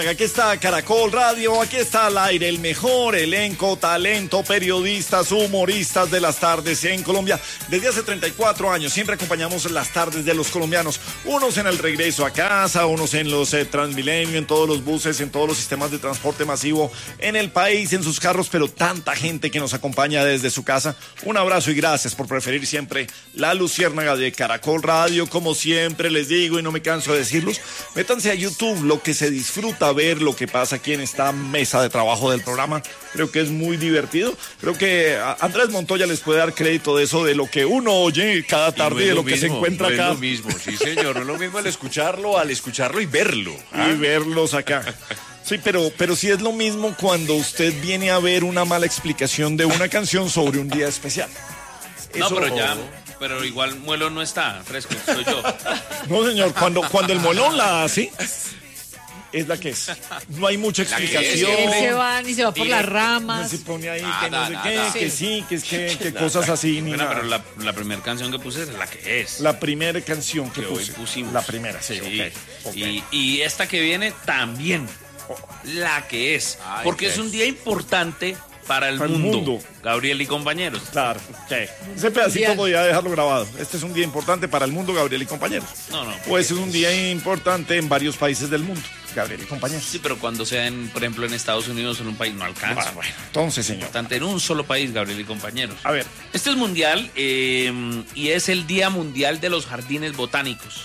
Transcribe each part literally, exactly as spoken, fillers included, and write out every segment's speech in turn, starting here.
Aquí está Caracol Radio, aquí está al aire el mejor elenco, talento, periodistas, humoristas de las tardes en Colombia. Desde hace treinta y cuatro años siempre acompañamos las tardes de los colombianos, unos en el regreso a casa, unos en los eh, Transmilenio, en todos los buses, en todos los sistemas de transporte masivo en el país, en sus carros, pero tanta gente que nos acompaña desde su casa. Un abrazo y gracias por preferir siempre la luciérnaga de Caracol Radio. Como siempre les digo y no me canso de decirlos, métanse a YouTube, lo que se disfruta ver lo que pasa aquí en esta mesa de trabajo del programa. Creo que es muy divertido. Creo que Andrés Montoya les puede dar crédito de eso, de lo que uno oye cada tarde no y de lo, lo mismo, que se encuentra no acá. Es lo mismo, sí señor, no es lo mismo al escucharlo, al escucharlo y verlo. ¿Ah? Y verlos acá. Sí, pero, pero sí es lo mismo cuando usted viene a ver una mala explicación de una canción sobre un día especial. No, eso, pero ya, pero igual Muelón no está fresco, soy yo. No, señor, cuando, cuando el Muelón la hace, es la que es. No hay mucha explicación. Él se va y se va por las ramas. Se pone ahí nada, que no sé nada, qué, nada. que sí, que es que, que cosas así. Ni Bueno, nada. pero la, la primera canción que puse es la que es. La primera canción que, que hoy puse. pusimos. La primera, sí, sí. Okay, okay. Y, y esta que viene también. La que es. Ay, porque okay. es un día importante para el, para mundo. el mundo. Gabriel y compañeros. Claro, okay. Ese pedacito yeah. podía dejarlo grabado. Este es un día importante para el mundo, Gabriel y compañeros. No, no. Pues es un día importante en varios países del mundo, Gabriel y compañeros. Sí, pero cuando sea, en, por ejemplo, en Estados Unidos o en un país, no alcanza. Ah, bueno, entonces, señor. Importante en un solo país, Gabriel y compañeros. A ver. Este es mundial eh, y es el Día Mundial de los Jardines Botánicos.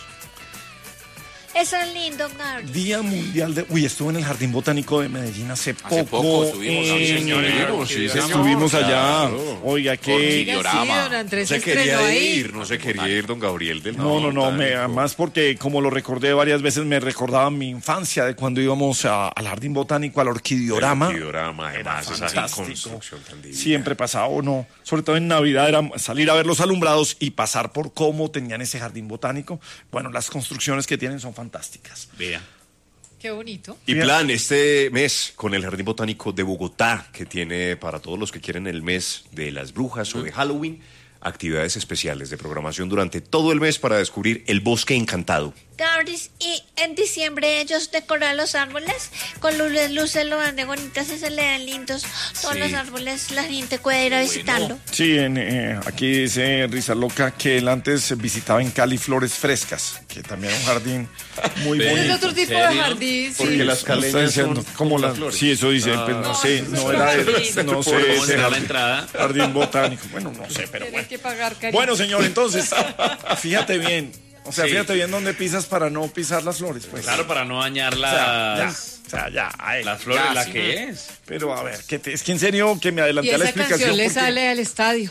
Eso es lindo, Gabriel. Día Mundial de... Uy, estuve en el Jardín Botánico de Medellín hace, hace poco. poco. estuvimos, eh, sí, señor. Sí, señor. Estuvimos allá. Claro. Oiga, qué... Sí, don Andrés no se se quería estrenó ahí. ir, no se quería ir, don Gabriel. Del No, no, no, me, además porque como lo recordé varias veces, me recordaba mi infancia de cuando íbamos a, al Jardín Botánico, al Orquidiorama. El Orquidiorama, además, esa fantástico. construcción tan divina. Siempre pasaba, o no, sobre todo en Navidad, era salir a ver los alumbrados y pasar por cómo tenían ese Jardín Botánico. Bueno, las construcciones que tienen son fantásticas. Vea. Qué bonito. Y plan este mes con el Jardín Botánico de Bogotá, que tiene para todos los que quieren el mes de las brujas o de Halloween, actividades especiales de programación durante todo el mes para descubrir el bosque encantado. Gabriel, y en diciembre ellos decoran los árboles con luces, luces lo van de bonitas y se le dan lindos. Todos Sí. los árboles, la gente puede ir a visitarlo. Sí, en, eh, aquí dice Risa Loca que él antes visitaba en Cali Flores Frescas, que también es un jardín muy Ve. Es bonito. otro tipo serio? de jardín, sí. Porque las No caleñas está diciendo, son como como la, las flores. sí, eso dice, Ah. pues, no No, sé, eso no es era, un el- jardín. no sé, ¿Cómo ese será la jardín, entrada? jardín botánico, bueno, no sé, pero Tienes bueno. que pagar, cariño. Bueno, señor, entonces, fíjate bien, o sea, Sí. fíjate bien dónde pisas para no pisar las flores, pues. Claro, para no dañar o sea, ya, las, o sea, ya, ay, las flores, ya, la sí. que es. pero a ver, que te- es que en serio que me Y adelanté a la esa explicación. canción le porque- sale al estadio.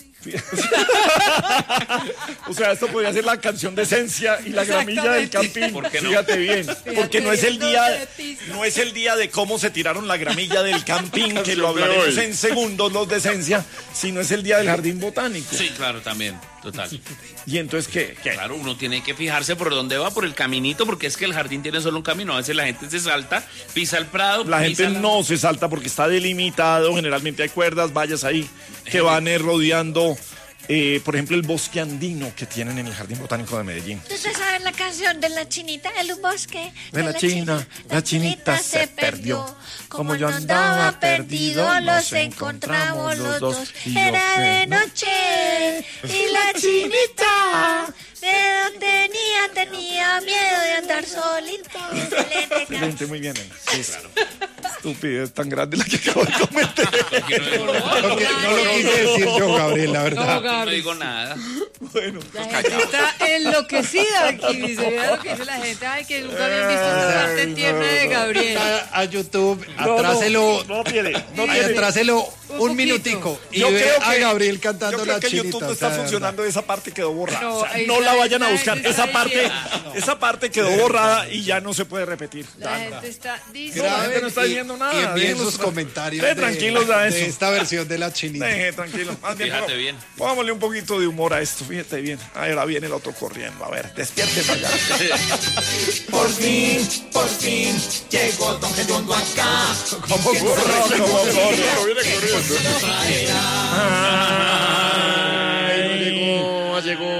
O sea, esto podría ser la canción de Esencia y la gramilla del Campín. ¿Por qué no? Fíjate bien, porque no es el Fíjate, día, Betis. no es el día de cómo se tiraron la gramilla del Campín, que lo Canción de hablaremos hoy. en segundos los de Esencia, sino es el día del Jardín Botánico. Sí, claro, también, total. Y entonces, ¿qué? ¿Qué? Claro, uno tiene que fijarse por dónde va, por el caminito, porque es que el jardín tiene solo un camino. A veces la gente se salta, pisa el prado. La pisa gente no se salta porque está delimitado, generalmente hay cuerdas, vallas ahí, que van eh, rodeando, eh, por ejemplo, el bosque andino que tienen en el Jardín Botánico de Medellín. ¿Ustedes saben la canción de la chinita en un bosque? De la china, la chinita se perdió. Como yo andaba perdido, nos encontramos los dos. Y yo Era de que- noche y la chinita miedo tenía, tenía miedo de andar solita. Excelente Excelente, canción. muy bien, nena. Sí, claro. Estupidez tan grande la que acabo de cometer. No, que- no lo quise decir yo, Gabriel, la No, verdad. No Gabriel. digo nada. Bueno, La gente está enloquecida aquí, dice. Vea lo que dice la gente. Ay, que nunca habían visto esta parte tierna de Gabriel. A, a YouTube, no, atráselo, no, no tiene, no ay, tiene. atráselo Un un, poquito. minutico y Yo ve creo a que- Gabriel cantando Yo creo la que chinita. YouTube no o está sea, funcionando, esa parte quedó borrada. No, o sea, ahí no está, la vayan a ahí buscar. está Esa parte, diciendo. esa parte quedó borrada y ya no se puede repetir. La Ya, gente está No, la diciendo. gente no está y- diciendo nada. Y envíen déjenlos sus tra- comentarios Eh, de, tranquilos a de eso. esta versión de la chinita. Deje, tranquilo. Más bien, Fíjate pero bien. Pongámosle un poquito de humor a esto, fíjate bien. Ahora viene el otro corriendo. A ver, despiértese allá. Por fin, por fin, llegó Don Gediondo acá. ¿Cómo corre? ¿Cómo corre? Viene corriendo. Ay, Llegó, llegó.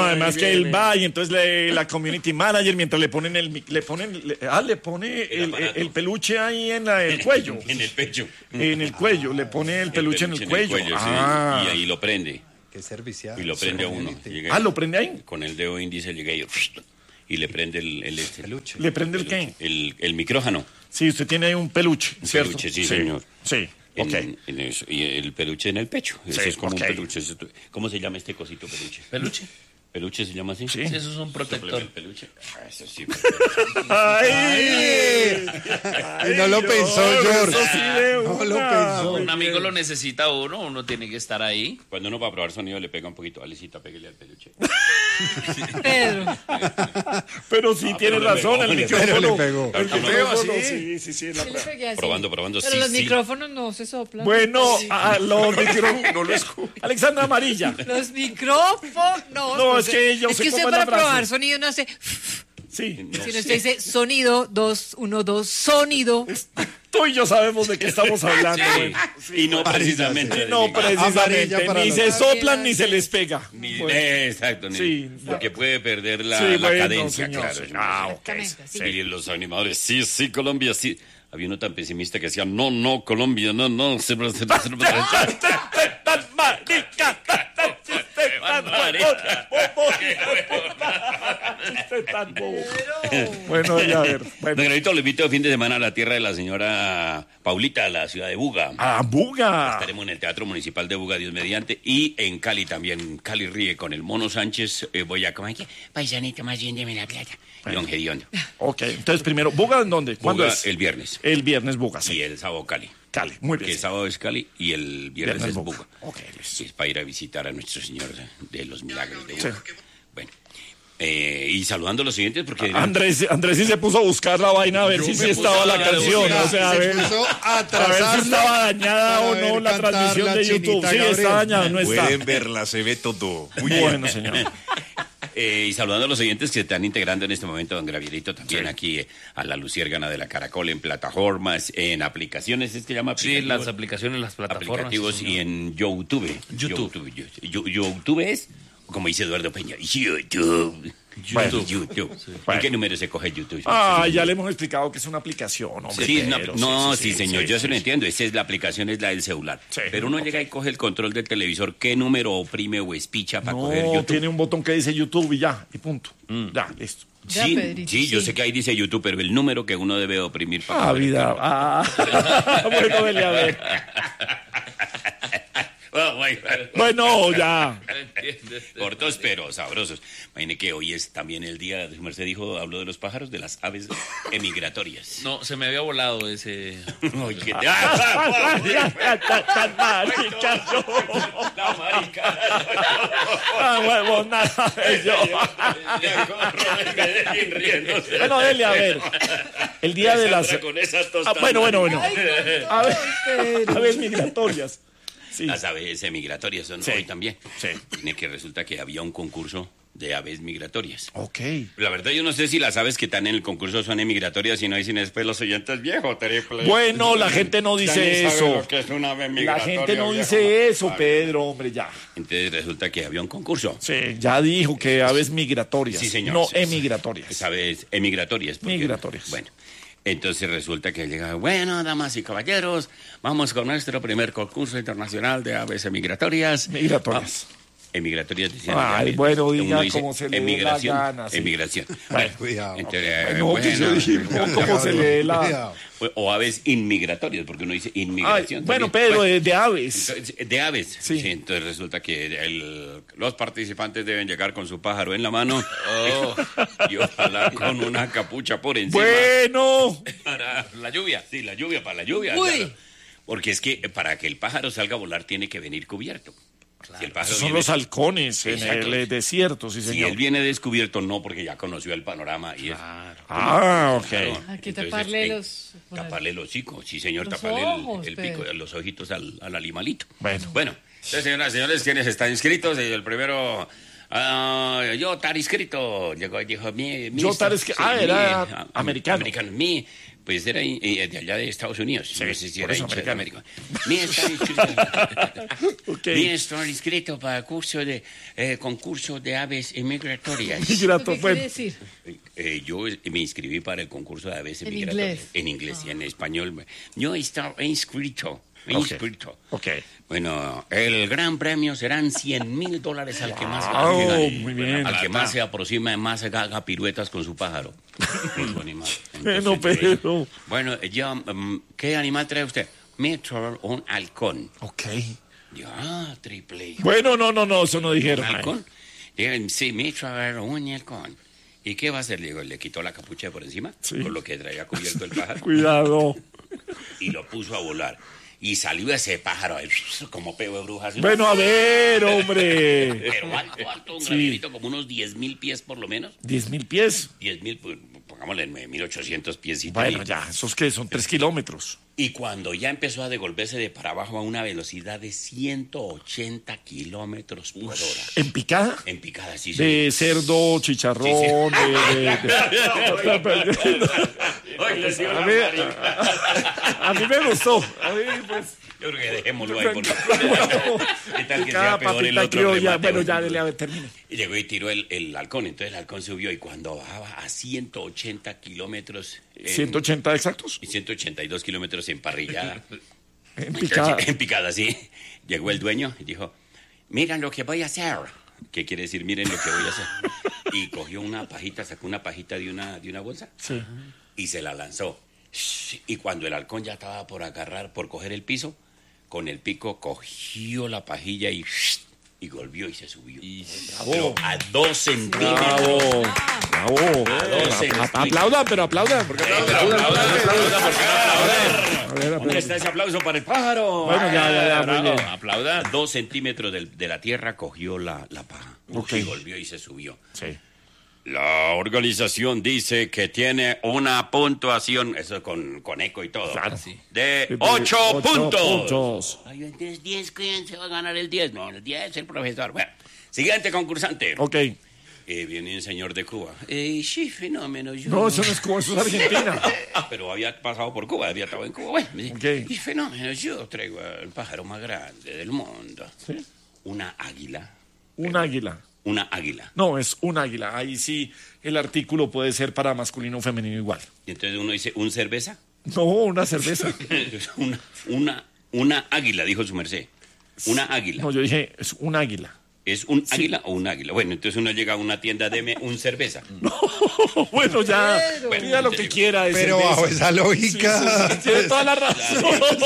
además que él va y entonces le, la community manager, mientras le ponen el, mi- le ponen, le- ah, le pone el, el- el peluche ahí en la- el cuello. En el pecho. En el cuello, le pone el peluche en el cuello. sí, Ah. y ahí lo prende. Qué servicial. Y lo prende a uno. Llega Ah, ¿lo prende ahí? Con el dedo índice llega y, y le prende el, el, este, ¿Le prende el qué? el, el micrófono. Sí, usted tiene ahí un peluche, Un ¿cierto? peluche, sí, señor. Sí, ok. En, en eso, y el peluche en el pecho. Eso Sí, es como ok. un peluche. Eso- ¿Cómo se llama este cosito peluche? ¿Peluche? ¿Peluche se llama así? Sí. Sí, eso es un protector. ¿El peluche? Ah, eso sí. ¡Ay! Y no lo pensó, George. Eso sí de No lo una. pensó. Un amigo lo necesita a uno, uno tiene que estar ahí. Cuando uno va a probar sonido le pega un poquito. Alecita, pégale al peluche. Pedro. Pero sí tiene pero le razón, pegó, el le micrófono. pegó, le pegó. El Ah, no, micrófono, ¿sí? sí, sí, sí. la- Sí le pegué así. Probando, probando, Pero sí, los sí. micrófonos no se soplan. Bueno, Sí. a los micrófonos. No lo escucho. Alexandra Amarilla. Los micrófonos. No, es que yo Es sé que cómo usted es la para probar frase. sonido no hace. Sí. Si no usted dice sonido, dos, uno, dos, sonido. Tú y yo sabemos de qué estamos hablando. Sí. bueno. Y no precisamente. No, de- precisamente. Amarilla para Ni los- se soplan ni se les pega. Ni- Bueno. eh, exacto, ni- Sí. porque puede perder la, Sí, la bueno, cadencia, señor, claro. sí. ¿no? Ah, ok. Exactamente, sí. Y los animadores, sí, sí, Colombia, sí. Había uno tan pesimista que decía, no, no, Colombia, no, no. se- se- se- se- Tan marica, tan chiste tan marica. chiste tan bobo. Bueno, ya a ver. Don Bueno. Gravito, lo invito el fin de semana a la tierra de la señora Paulita, a la ciudad de Buga. Ah, Buga. Estaremos en el Teatro Municipal de Buga, Dios mediante, y en Cali también. Cali ríe con el Mono Sánchez, eh, voy a comer. Paisanito, más bien de la plata. Y Don Gediondo. Ok, entonces primero, ¿Buga en dónde? ¿Cuándo Buga es? el viernes. El viernes Buga, Y sí. el sábado Cali. Cali, muy Que bien. el sábado es Cali y el viernes, Viernes es Buga. Buga. Ok, listo. Sí, es para ir a visitar a nuestro Señor de los Milagros de Sí. Buga. Bueno, eh, y saludando a los siguientes porque... dirán, Andrés, Andrés sí se puso a buscar la vaina a ver si sí estaba la canción. O sea, a ver, Se puso a a ver si trazarla estaba dañada o para no ver la cantar transmisión la de YouTube. Chinita Sí, está Gabriel. dañada, no está. Pueden verla, se ve todo. Muy bien. Bueno, señor. Eh, y saludando a los oyentes que se están integrando en este momento, don Gravierito, también aquí eh, a la Luciérgana de la Caracol, en plataformas, en aplicaciones, es que llama Sí, aplicativos, las aplicaciones, las plataformas. aplicativos sí, y señor. en YouTube. YouTube. YouTube, yo- yo- YouTube es, como dice Eduardo Peña, YouTube. Bueno. YouTube. ¿En Bueno. qué número se coge YouTube? Ah, ya le hemos explicado que es una aplicación, hombre. Sí, no, pero no, sí, señor, sí, yo sí, se lo sí. entiendo. Esa es la aplicación, es la del celular. Sí, Pero uno ok. llega y coge el control del televisor, ¿qué número oprime o espicha para coger No, YouTube? tiene un botón que dice YouTube y ya, y punto. Ya, listo. Ya, Sí, Pedrito, sí, yo sí. sé que ahí dice YouTube, pero el número que uno debe oprimir para Ah, coger el vida. canal. Ah, bueno, dele a ver. Oh, my God. Bueno, ya. Cortos pero sabrosos. Imagine que hoy es también el día, su merced dijo, habló de los pájaros, de las aves emigratorias. No, se me había volado ese. Oye, Tan marica, yo. la marica. Ah, huevo, nada de yo. riéndose. Bueno, dele a ver. El día de las. Con esa Ah, tostada. bueno, bueno, bueno. Ay, A ver, Pedro. aves migratorias. Sí. Las aves migratorias son Sí. hoy también. Sí. Tiene que resulta que había un concurso de aves migratorias. Ok. La verdad yo no sé si las aves que están en el concurso son emigratorias y no dicen después los oyentes viejos. triple. Bueno, la gente no Ya dice ni sabe eso. lo que es una ave La migratoria, gente no viejo. dice eso, Ah, Pedro, hombre, ya. Entonces resulta que había un concurso. Sí, ya dijo que aves migratorias. Sí, señor. No Sí, sí. emigratorias. Es aves emigratorias. porque- Migratorias. Bueno, entonces resulta que llega, bueno, damas y caballeros, vamos con nuestro primer concurso internacional de aves emigratorias. Migratorias. Ah, emigratorias dicen. Ay, bueno, Uno diga dice como se le dé la emigración, gana, sí. Emigración. Bueno, Cuidado. Entonces, No, que yo bueno, dije, no, ¿cómo se lee la...? Cuidado. o- o aves inmigratorias, porque uno dice Ay, inmigración. bueno, también. Pedro, Bueno, de, de aves. entonces, de aves. Sí. Sí. Entonces resulta que el- los participantes deben llegar con su pájaro en la mano Oh, y ojalá con una capucha por encima. Bueno, Para la lluvia. Sí, la lluvia, para la lluvia. Uy. claro. Porque es que eh, para que el pájaro salga a volar tiene que venir cubierto. Si el pájaro esos son viene- los halcones en Exacto. el eh, desierto, sí, Si señor. él viene descubierto, no, porque ya conoció el panorama y es... Ah, ok. Claro. Hay que Entonces, taparle eh, los- Taparle los hocicos, sí, señor, Los taparle el- ojos, el, Pedro. pico, los ojitos al, al animalito. Bueno. Bueno, entonces, señoras y señores, ¿quiénes están inscritos? El primero... ah, yo estar inscrito. Llegó y dijo, mi, mi Yo estar inscri- ah, era am- americano. Americano, mi. Pues era eh, de allá de Estados Unidos. Sí, no sé si por era eso hincha de americano. América. Mira, está inscrito, Ok. mira, estoy inscrito para curso de, eh, concurso de aves migratorias. Migrato, ¿Qué bueno. quiere decir? Eh, yo me inscribí para el concurso de aves En migratorias. inglés. En inglés y en español. Yo estaba inscrito. Ok. Inscrito. Ok. Bueno, el gran premio serán cien mil dólares al que más Wow, gane. muy bien. Al que más se aproxima, más haga piruetas con su pájaro. Con su animal. Bueno, Entonces, yo- pero... Bueno, yo, mm, ¿qué animal trae usted? Me trae un halcón. Ok. Yo, ah, triple. Bueno, no, no, no, eso no ¿Un dijeron. halcón? Digo, sí, me trae un halcón. ¿Y qué va a hacer? Le digo, le quitó la capucha de por encima, Sí. con lo que traía cubierto el pájaro, Cuidado. y lo puso a volar. Y salió ese pájaro ahí, como peo de brujas. Bueno, a ver, hombre. Pero alto, alto, un Sí. granito, como unos diez mil pies por lo menos. Diez mil pies. diez mil, pues, pongámosle mil ochocientos pies. Y Bueno, tal. ya, ¿esos qué? Son tres kilómetros. Y cuando ya empezó a devolverse de para abajo a una velocidad de ciento ochenta kilómetros por hora. ¿En picada? En picada, sí, De sí. cerdo, chicharrón, de... de- de- Oye, sí, A mí, a mí me gustó. A mí, pues... yo creo que dejémoslo ahí. Por... Bueno, ¿Qué tal que cada sea peor el papita otro criolla. remate? Bueno, ya, dele, a ver, termine. Y llegó y tiró el, el halcón. Entonces el halcón subió y cuando bajaba a ciento ochenta kilómetros... en- ¿ciento ochenta exactos? y ciento ochenta y dos kilómetros en parrillada. En picada. En picada, sí. Llegó el dueño y dijo, miren lo que voy a hacer. ¿Qué quiere decir, miren lo que voy a hacer? Y cogió una pajita, sacó una pajita de una, de una bolsa Sí. y se la lanzó. Y cuando el halcón ya estaba por agarrar, por coger el piso, con el pico cogió la pajilla y, y volvió y se subió. Pero a dos centímetros. Bravo. Bravo. A dos centímetros. Aplaudan, pero aplaudan. Eh, pero aplaudan, aplaudan, ¿por qué no aplauden? A ver, ¿Dónde está ese aplauso para el pájaro? Bueno, ya, ya, ya, muy Bravo, bien. aplauda. A dos centímetros del- de la tierra cogió la, la paja. Ok. Y volvió y se subió. Sí. La organización dice que tiene una puntuación, eso con, con eco y todo, Claro. de ocho Ocho puntos. puntos. Ay, entonces diez, ¿quién se va a ganar el diez? No, el diez el profesor. Bueno, siguiente concursante. Ok. Eh, viene un señor de Cuba. Eh, sí, fenómeno. Yo No, eso no es Cuba, eso es Argentina. Pero había pasado por Cuba, había estado en Cuba. Bueno, me dice, Ok. y fenómeno, yo traigo el pájaro más grande del mundo. Sí. Una águila. Un águila. Una águila. No, es un águila. Ahí sí el artículo puede ser para masculino o femenino igual. Y entonces uno dice, ¿un cerveza? No, una cerveza. una, una, una águila, dijo su merced. Una águila. No, yo dije, es un águila. ¿Es un águila o un águila? Bueno, entonces uno llega a una tienda, deme un cerveza. Bueno, ya, Pero- pida lo que quiera. de Pero cerveza. bajo esa lógica. Sí, tiene toda la razón.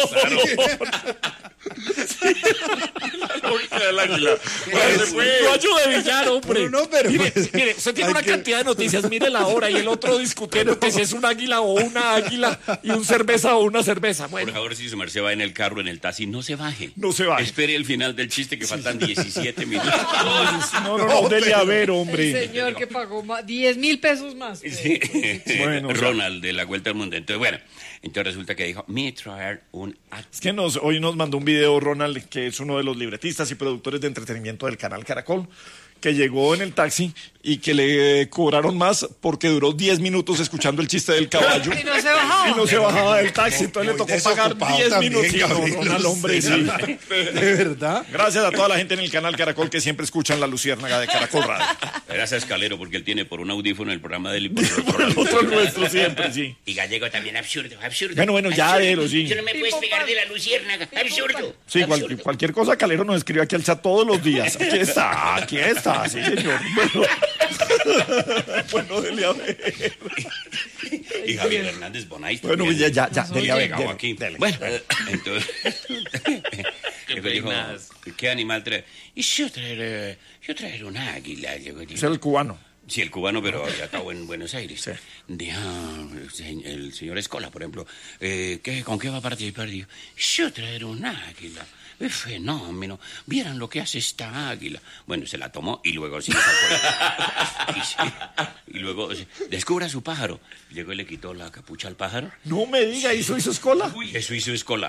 La lógica del águila. No ayude, Villar, hombre. Pero no, pero mire, pues, mire, usted tiene hay una que- cantidad de noticias, mire la hora y el otro discutiendo que si es un águila o una águila y un cerveza o una cerveza. Por Bueno, favor, si su merced va en el carro, en el taxi, no se baje. No se baje. Espere el final del chiste que faltan diecisiete minutos. no, no, no, dele a ver, El hombre. señor que pagó más, diez mil pesos más. Sí. Bueno, o sea- Ronald de la Vuelta al Mundo. Entonces, bueno, entonces resulta que dijo, me traer un... Es que nos, hoy nos mandó un video Ronald, que es uno de los libretistas y productores de entretenimiento del canal Caracol, que llegó en el taxi y que le cobraron más porque duró diez minutos escuchando el chiste del caballo. Y no se bajaba. Y no se bajaba del taxi, entonces le Muy tocó pagar desocupado diez también, minutos. Gabriel, Ronald, hombre, sí. ¿De verdad? Gracias a toda la gente en el canal Caracol que siempre escuchan la luciérnaga de Caracol Radio. Gracias, Escalero, porque él tiene por un audífono el programa del... y por el Por el otro otro nuestro siempre, sí. Y Gallego también, absurdo, absurdo. Bueno, bueno, ya, Absurdo. déjelo, sí. Tú no me puedes pegar de la luciérnaga, absurdo. Sí, cual- absurdo. cualquier cosa, Calero nos escribe aquí al chat todos los días. Aquí está, aquí está, sí, señor. Bueno, bueno, dele a ver. Y Javier Hernández Bonais. Bueno, también. ya, ya, ya, dele a ver. Pegado dele, aquí. dele. Bueno, entonces... que me dijo, ¿qué animal trae? Y yo traer, yo traer un águila. Llegó y dijo, Es el cubano. sí, el cubano, pero ya estaba en Buenos Aires. Dijo, el señor Escola, por ejemplo, eh, ¿qué, ¿con qué va a participar? Dijo, yo traer un águila. Es fenómeno. Vieran lo que hace esta águila. Bueno, se la tomó y luego sí, sacó- y, sí, y luego sí, descubra su pájaro. Llegó y le quitó la capucha al pájaro. No me diga, ¿hizo hizo escola? Eso hizo Escola.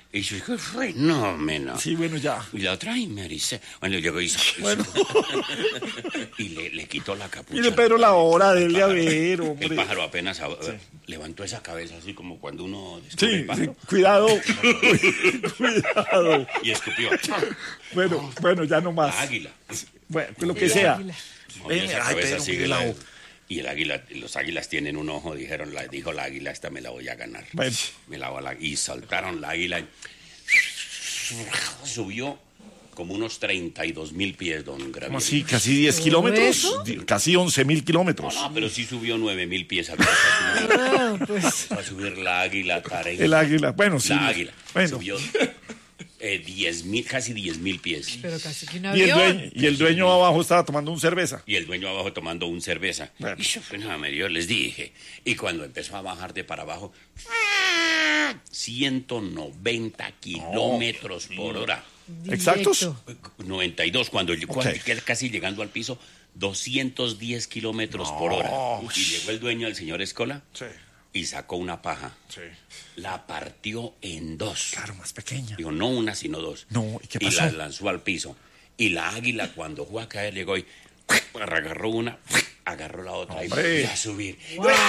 Y yo dije, fenómeno. Sí, bueno, ya. Y la otra, y me dice, bueno, llegó y hizo, Bueno. y le, le quitó la capucha. Mire, Pedro, la hora, El dele a pájaro. ver, hombre. El pájaro apenas a- levantó esa cabeza así como cuando uno descubre Sí, el sí, pájaro. cuidado. Cuidado. Y escupió. Bueno, bueno, ya no más. La águila. Bueno, lo que sea. Movió esa Ay, cabeza Pedro, así mire que la la- o- y el águila, los águilas tienen un ojo, dijeron, la, dijo la águila, esta me la voy a ganar. Bueno. Me la voy a la- y soltaron la águila. y Subió como unos treinta y dos mil pies, don Gravier. ¿Cómo así? ¿Casi diez kilómetros? eso? Di- Casi once mil kilómetros. No, pero sí subió nueve mil pies. A Ah, pues. a subir la águila, Tarek. El águila. Bueno, sí. La águila. Bueno. Subió eh, diez mil, casi diez mil pies. Pero casi que un Y el, avión. dueño, y el dueño abajo estaba tomando un cerveza. Y el dueño abajo tomando un cerveza. Bueno. Y yo, pues, nada, me dio, les dije. Y cuando empezó a bajar de para abajo, ciento noventa kilómetros por hora. ¿Exactos? Directo. noventa y dos, cuando, cuando casi llegando al piso, doscientos diez kilómetros por hora. Y llegó el dueño, el señor Escola, Sí. y sacó una paja. Sí. La partió en dos. Claro, más pequeña. Digo, no una, sino dos. No, ¿y qué Y pasó? la lanzó al piso. Y la águila, cuando fue a caer, llegó y agarró una, agarró la otra y Hombre. volvió a subir.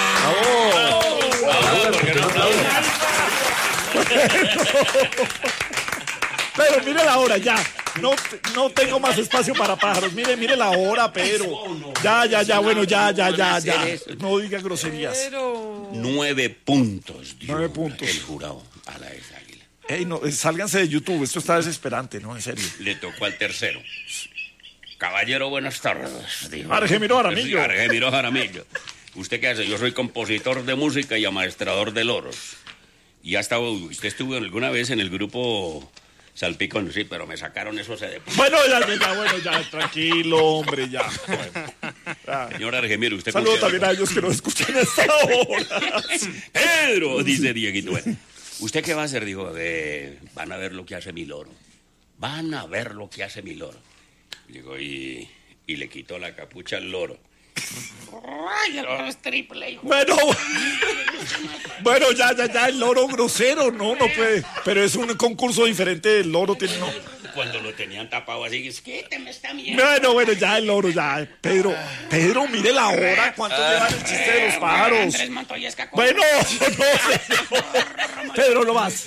Pero mire la hora, ya. No, no tengo más espacio para pájaros. Mire, mire la hora, Pedro. Ya, ya, ya, bueno, ya, ya, ya, ya. No diga groserías. Pero. Nueve puntos dio Nueve puntos. el jurado a la ex águila. Ey, no, eh, sálganse de YouTube. Esto está desesperante, ¿no? En serio. Le tocó al tercero. Caballero, buenas tardes. Dijo. Argemiro Jaramillo. Sí, Argemiro Jaramillo. ¿Usted qué hace? Yo soy compositor de música y amaestrador de loros. Y ha estado, usted estuvo alguna vez en el grupo Salpicón, sí, pero me sacaron eso de... Bueno, ya, ya, ya, bueno, ya, tranquilo, hombre, ya. Bueno, ya. Señor Argemiro, usted... Saludos considera- también a ellos que nos escuchan a esta hora. Pedro, dice Dieguito. Bueno, ¿usted qué va a hacer? Dijo, eh, van a ver lo que hace mi loro. Van a ver lo que hace mi loro. Digo, y, y le quitó la capucha al loro. Ay, el loro es triple, hijo. Bueno, bueno, ya, ya, ya, el loro grosero, no, no puede. Pero es un concurso diferente, el loro tiene, no. Cuando lo tenían tapado así, es que te me está mierda. Bueno, bueno, ya, el loro, ya. Pedro, Pedro, mire la hora, ¿cuánto llevan el chiste de los pájaros? Andrés Montoya Escacón. Bueno, no, señor. Pedro, no más.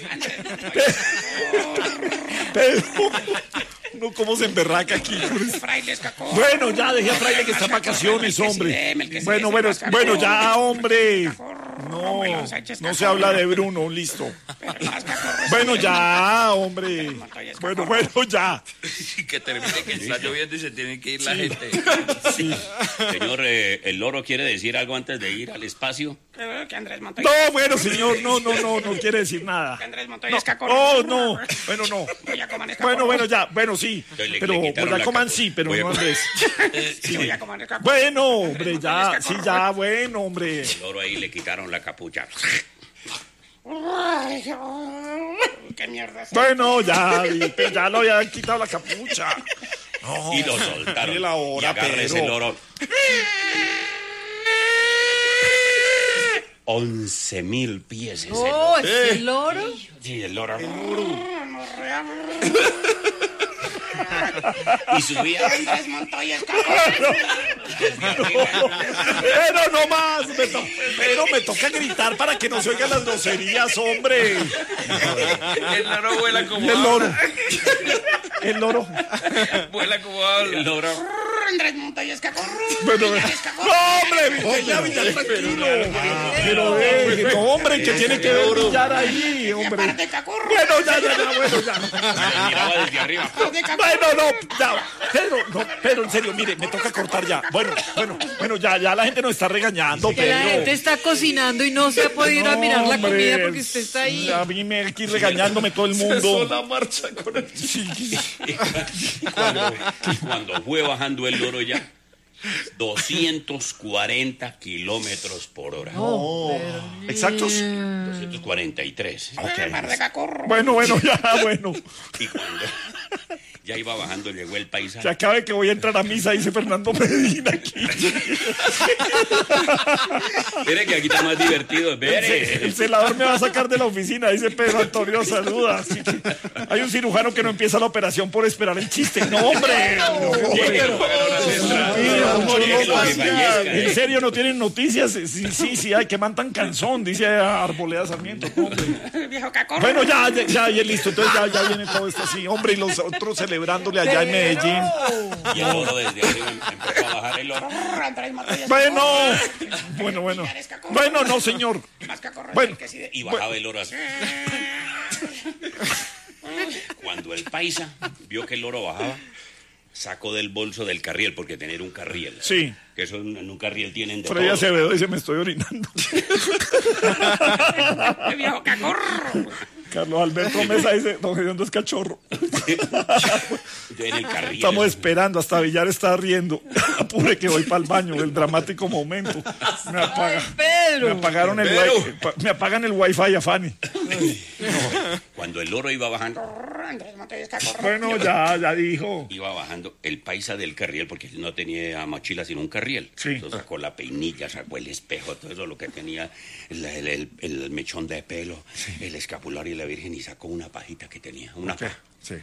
Pedro, no, cómo se emberraca aquí. Fraile Escacón. Bueno, ya, deje a Fraile que está en vacaciones, hombre. Bueno, bueno, bueno, ya, hombre. No, no se habla de Bruno, listo. Bueno, ya, hombre. Bueno, bueno, ya. Que termine que está lloviendo y se tiene que ir la gente. Señor, eh, ¿el loro quiere decir algo antes de ir al espacio? Que Andrés Montoya. No, bueno, señor, no, no, no, no quiere decir nada. Andrés Montoya No, Escacón. oh, no, bueno, no. Voy a comer escacón. Bueno, bueno, ya, bueno, sí. Entonces le- Pero le quitaron pues, la coman capa. sí, pero Voy a no comer. Andrés. Sí, voy a comer escacón. Bueno, hombre, ya, sí, ya, bueno, hombre. El loro ahí le quitaron la capucha. ¡Qué mierda! Bueno, ya, y- ya lo habían quitado la capucha. No, Y lo soltaron. mire la hora, y agarra Pedro. ese loro. Once mil pies ese loro. Oh, ¿es el loro? Sí, el loro. Y subía Andrés Montoya Escacón. Pero no más, me to- pero me toca gritar para que no se oigan las groserías, hombre. El loro vuela como El habla. loro. El loro. Vuela como habla. El loro. Andrés Montoya Escacón. Bueno, no, hombre, ya, ya, tranquilo. Pero, eh, no, hombre, que tiene que ver brillar ahí, hombre. Bueno, ya, ya, ya, bueno, ya. Se miraba desde arriba. Bueno, no, ya. Pedro, no, Pedro, en serio, mire, me toca cortar ya. Bueno, bueno, bueno, ya, ya la gente nos está regañando, Que la gente Pedro. está cocinando y no se ha podido ir a mirar la Hombre, comida porque usted está ahí. A mí me aquí regañándome todo el mundo. la marcha con el... Sí. Y cuando, y cuando fue bajando el loro ya, doscientos cuarenta kilómetros por hora. Oh, exactos. doscientos cuarenta y tres. Bueno, bueno, ya, bueno. Y cuando ya iba bajando, llegó el paisa. Se acabe que voy a entrar a misa, dice Fernando Medina aquí. Mire que aquí está más divertido. El, Mire. el celador me va a sacar de la oficina, dice Pedro Antonio, saluda. Así que hay un cirujano que no empieza la operación por esperar el chiste. No, hombre. En serio, no tienen noticias. Sí, sí, sí, hay que mandan canzón, dice Arboleda Sarmiento. Hombre. Bueno, ya, ya, ya, ya, listo. Entonces ya, ya viene todo esto así. Hombre, y los otros celebrándole allá en Medellín. Y el oro desde arriba empezó a bajar el oro. Bueno, bueno, bueno. Bueno, no, señor. Bueno, Y bajaba el oro así. Cuando el paisa vio que el oro bajaba, sacó del bolso del carriel, porque tener un carriel. Sí. Que eso en un carriel tienen de Freddy todo. Acevedo dice, me estoy orinando. Viejo cacorro. Carlos Alberto Mesa dice, don Gediondo es cachorro. En el carriel. Estamos esperando, hasta Villar está riendo. Apure que voy para el baño, el dramático momento. Me apaga, Pedro. me apagaron el wi- pa- me apagan el wifi a Fanny. Cuando el oro iba bajando, Bueno, ya, ya dijo. iba bajando el paisa del carriel, porque él no tenía mochila sino un carriel. Sí. Entonces sacó la peinilla, sacó el espejo, todo eso, lo que tenía, el, el- el- el mechón de pelo, el escapulario y la virgen, y sacó una pajita que tenía, una paja.